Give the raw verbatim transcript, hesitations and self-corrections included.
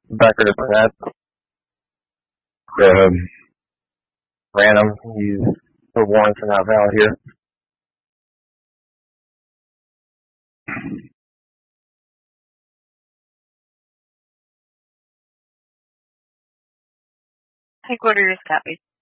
Becker for that. The random use the warrants are not valid here. Take order is copy.